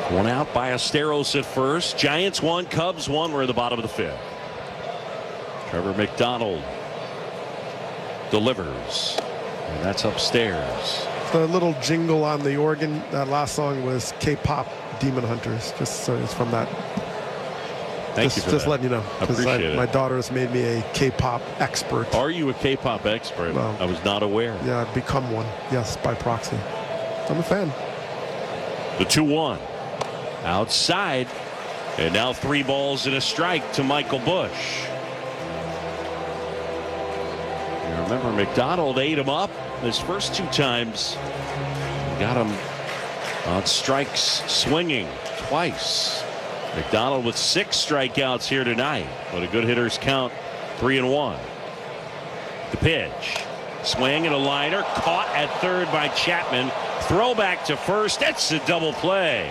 One out by Esteros at first. Giants 1, Cubs 1. We're at the bottom of the 5th. Trevor McDonald delivers, and that's upstairs. The little jingle on the organ, that last song was K-pop Demon Hunters. Just so it's from that. Thank you for just that. letting you know. Appreciate it. My daughter has made me a K-pop expert. Are you a K-pop expert? Well, I was not aware. Yeah, I've become one. Yes, by proxy. I'm a fan. The 2-1. Outside. And now 3 balls and a strike to Michael Busch. You remember McDonald ate him up his first 2 times. Got him on strikes swinging twice. McDonald with 6 strikeouts here tonight, but a good hitter's count 3-1. The pitch, swing and a liner, caught at third by Chapman. Throw back to first. That's a double play.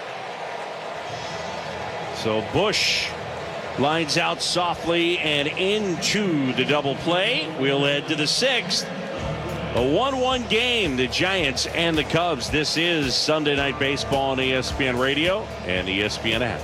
So Busch lines out softly and into the double play. We'll head to the 6th. A 1-1 game, the Giants and the Cubs. This is Sunday Night Baseball on ESPN Radio and the ESPN app.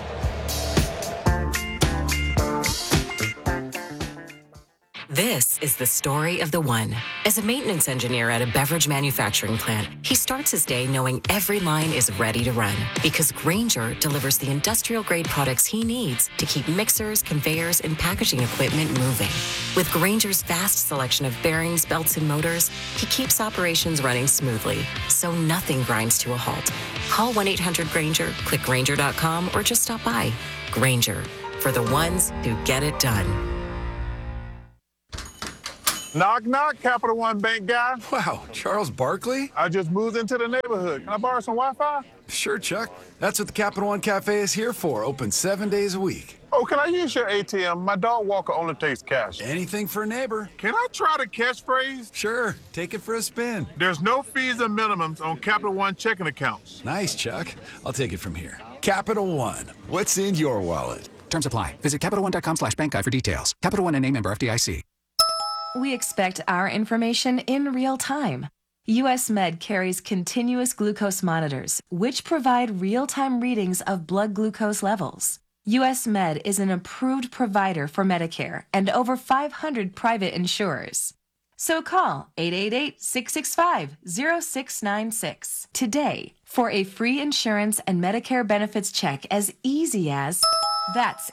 This is the story of the one. As a maintenance engineer at a beverage manufacturing plant, he starts his day knowing every line is ready to run because Grainger delivers the industrial-grade products he needs to keep mixers, conveyors, and packaging equipment moving. With Grainger's vast selection of bearings, belts, and motors, he keeps operations running smoothly, so nothing grinds to a halt. Call 1-800-GRAINGER, click Grainger.com, or just stop by. Grainger, for the ones who get it done. Knock, knock, Capital One Bank guy. Wow, Charles Barkley? I just moved into the neighborhood. Can I borrow some Wi-Fi? Sure, Chuck. That's what the Capital One Cafe is here for. Open 7 days a week. Oh, can I use your ATM? My dog walker only takes cash. Anything for a neighbor. Can I try the catchphrase? Sure, take it for a spin. There's no fees or minimums on Capital One checking accounts. Nice, Chuck. I'll take it from here. Capital One. What's in your wallet? Terms apply. Visit CapitalOne.com/bankguide for details. Capital One and a member FDIC. We expect our information in real time. US Med carries continuous glucose monitors, which provide real-time readings of blood glucose levels. US Med is an approved provider for Medicare and over 500 private insurers. So call 888-665-0696 today for a free insurance and Medicare benefits check as easy as... That's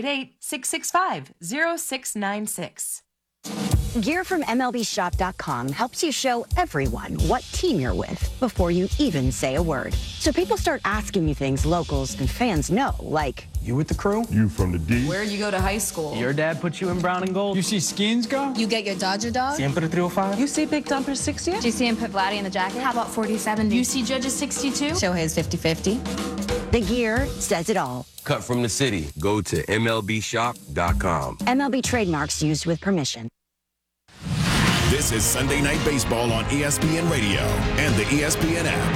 888-665-0696. Gear from MLBshop.com helps you show everyone what team you're with before you even say a word. So people start asking you things locals and fans know, like, you with the crew? You from the D? Where'd you go to high school? Your dad put you in brown and gold? You see Skins go? You get your Dodger dog? Siempre 305? You see Big Dumper 60? Do you see him put Vladdy in the jacket? How about 40-70? You see Judges 62? Shohei's 50-50. the gear says it all. Cut from the city. Go to MLBshop.com. MLB trademarks used with permission. This is Sunday Night Baseball on ESPN Radio and the ESPN app.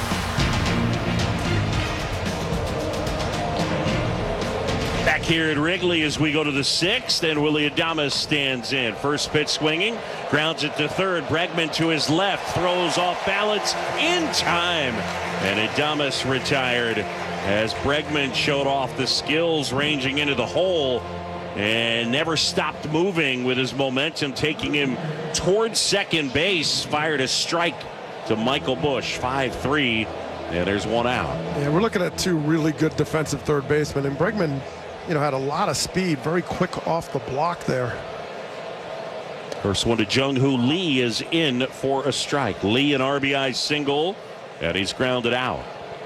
Back here at Wrigley as we go to the 6th, and Willy Adames stands in. First pitch swinging, grounds it to third. Bregman to his left, throws off balance in time. And Adames retired as Bregman showed off the skills ranging into the hole and never stopped moving with his momentum, taking him towards second base. Fired a strike to Michael Busch, 5-3, and there's one out. Yeah, we're looking at 2 really good defensive third basemen, and Bregman, had a lot of speed, very quick off the block there. First one to Jung-Hoo Lee is in for a strike. Lee an RBI single, and he's grounded out.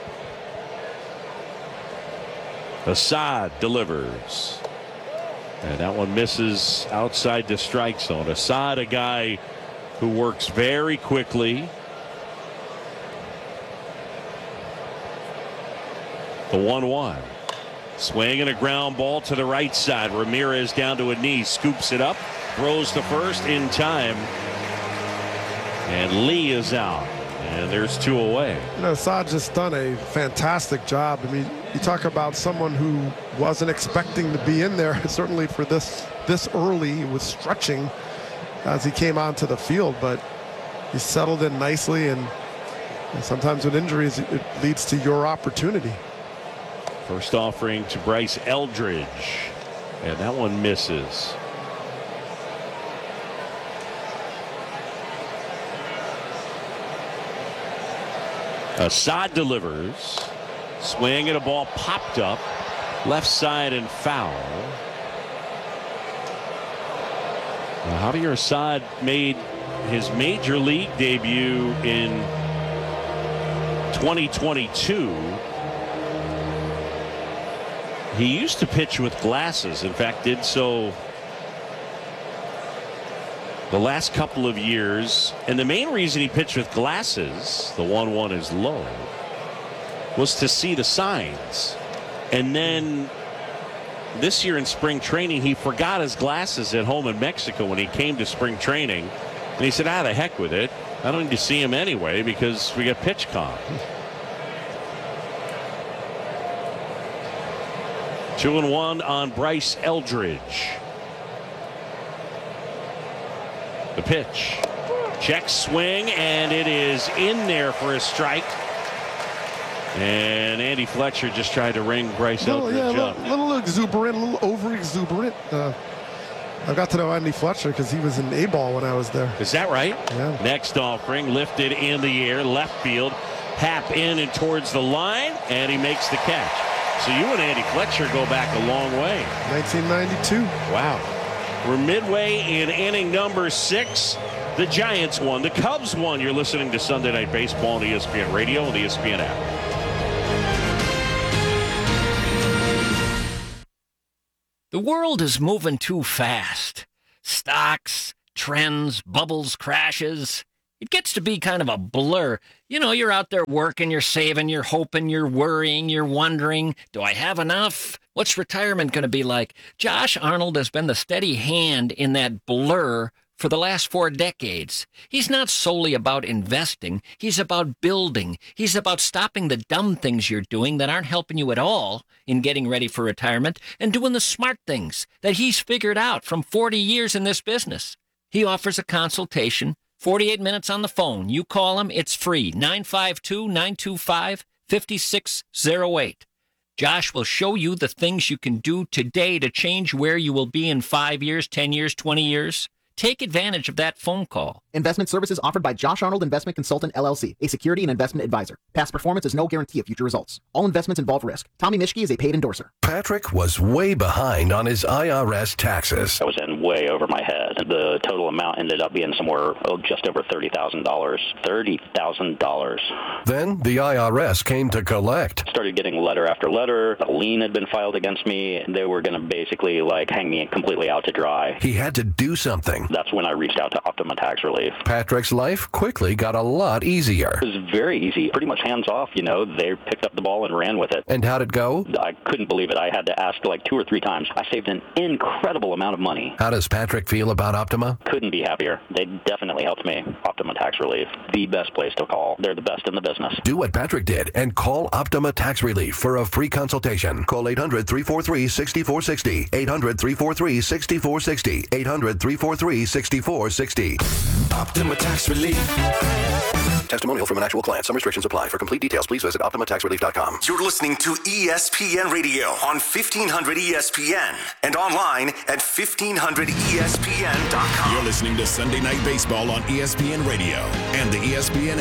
Assad delivers. And that one misses outside the strike zone. Assad, a guy who works very quickly. The 1-1. Swing and a ground ball to the right side. Ramirez down to a knee, scoops it up, throws to first in time. And Lee is out. And there's 2 away. Assad just done a fantastic job. I mean, you talk about someone who wasn't expecting to be in there, certainly for this early. He was stretching as he came onto the field, but he settled in nicely, and sometimes with injuries, it leads to your opportunity. First offering to Bryce Eldridge. And that one misses. Assad delivers. Swing and a ball popped up. Left side and foul. Now, Javier Assad made his major league debut in 2022. He used to pitch with glasses. In fact, did so the last couple of years. And the main reason he pitched with glasses, the 1-1 is low, was to see the signs. And then this year in spring training, he forgot his glasses at home in Mexico when he came to spring training. And he said, the heck with it. I don't need to see him anyway because we got pitch clock. 2-1 on Bryce Eldridge. The pitch. Check swing, and it is in there for a strike. And Andy Fletcher just tried to ring Bryce Eldridge up. A little exuberant, a little over-exuberant. I got to know Andy Fletcher because he was in A-ball when I was there. Is that right? Yeah. Next offering, lifted in the air, left field. Happ in and towards the line, and he makes the catch. So you and Andy Fletcher go back a long way. 1992. Wow. We're midway in inning number 6. The Giants won. The Cubs won. You're listening to Sunday Night Baseball on ESPN Radio and the ESPN app. The world is moving too fast. Stocks, trends, bubbles, crashes. It gets to be kind of a blur. You know, you're out there working, you're saving, you're hoping, you're worrying, you're wondering, do I have enough? What's retirement going to be like? Josh Arnold has been the steady hand in that blur for the last 4 decades. He's not solely about investing. He's about building. He's about stopping the dumb things you're doing that aren't helping you at all in getting ready for retirement and doing the smart things that he's figured out from 40 years in this business. He offers a consultation, 48 minutes on the phone. You call him, it's free, 952-925-5608. Josh will show you the things you can do today to change where you will be in 5 years, 10 years, 20 years. Take advantage of that phone call. Investment services offered by Josh Arnold Investment Consultant, LLC, a security and investment advisor. Past performance is no guarantee of future results. All investments involve risk. Tommy Mischke is a paid endorser. Patrick was way behind on his IRS taxes. I was in way over my head. The total amount ended up being somewhere just over $30,000. $30,000. Then the IRS came to collect. Started getting letter after letter. A lien had been filed against me. They were going to basically hang me completely out to dry. He had to do something. That's when I reached out to Optima Tax Relief. Patrick's life quickly got a lot easier. It was very easy, pretty much hands off. They picked up the ball and ran with it. And how'd it go? I couldn't believe it. I had to ask 2 or 3 times. I saved an incredible amount of money. How does Patrick feel about Optima? Couldn't be happier. They definitely helped me. Optima Tax Relief, the best place to call. They're the best in the business. Do what Patrick did and call Optima Tax Relief for a free consultation. Call 800-343-6460. 800-343-6460. 800-343-6460. Optima Tax Relief. Testimonial from an actual client. Some restrictions apply. For complete details, please visit OptimaTaxRelief.com. You're listening to ESPN Radio on 1500 ESPN and online at 1500ESPN.com. You're listening to Sunday Night Baseball on ESPN Radio and the ESPN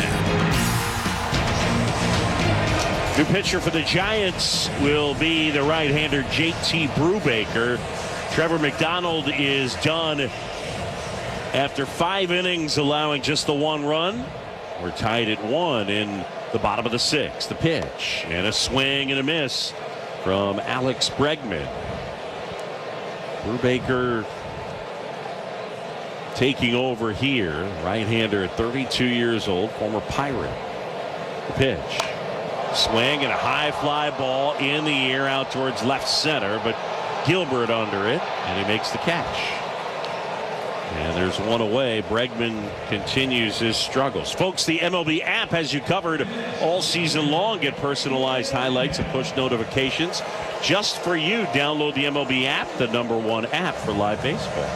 app. New pitcher for the Giants will be the right-hander JT Brubaker. Trevor McDonald is done after 5 innings, allowing just the 1 run. We're tied at 1 in the bottom of the 6th. The pitch and a swing and a miss from Alex Bregman. Brubaker taking over here. Right-hander at 32 years old, former Pirate. The pitch. Swing and a high fly ball in the air out towards left center, but Gilbert under it, and he makes the catch. And there's 1 away. Bregman continues his struggles. Folks, the MLB app has you covered all season long. Get personalized highlights and push notifications just for you. Download the MLB app, the #1 app for live baseball.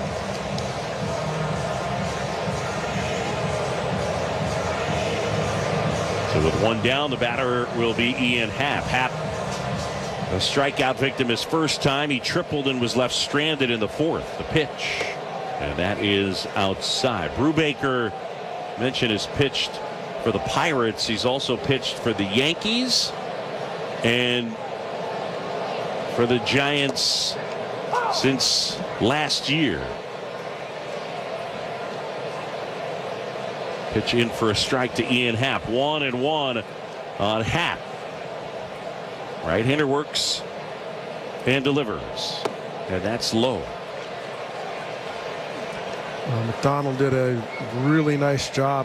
So with 1 down, the batter will be Ian Happ. Happ A strikeout victim his first time. He tripled and was left stranded in the fourth. The pitch. And that is outside. Brubaker mentioned has pitched for the Pirates. He's also pitched for the Yankees and for the Giants since last year. Pitch in for a strike to Ian Happ. 1-1 on Happ. Right-hander works and delivers. And that's low. McDonald did a really nice job.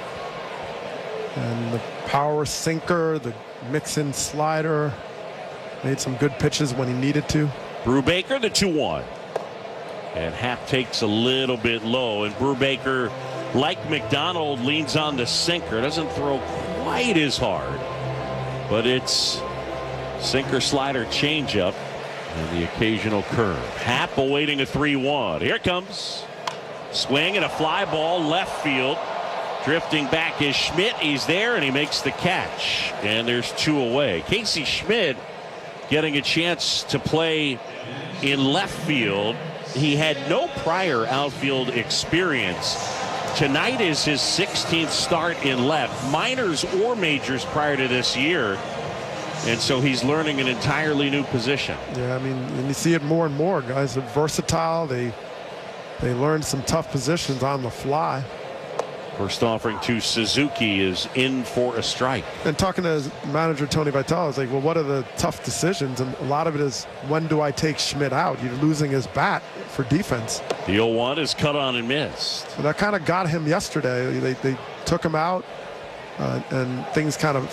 And the power sinker, the mix-in slider, made some good pitches when he needed to. Brubaker, the 2-1. And Happ takes a little bit low. And Brubaker, like McDonald, leans on the sinker. Doesn't throw quite as hard. But it's sinker, slider, changeup, and the occasional curve. Happ awaiting a 3-1. Here it comes. Swing and a fly ball left field. Drifting back is Schmidt. He's there and he makes the catch. And there's 2 away. Casey Schmidt getting a chance to play in left field. He had no prior outfield experience. Tonight is his 16th start in left, minors or majors prior to this year. And so he's learning an entirely new position. Yeah, I mean, and you see it more and more. Guys are versatile. They learn some tough positions on the fly. First offering to Suzuki is in for a strike. And talking to his manager, Tony Vitale, I was like, well, what are the tough decisions? And a lot of it is, when do I take Schmidt out? You're losing his bat for defense. The 0-1 is cut on and missed. So that kind of got him yesterday. They took him out, and things kind of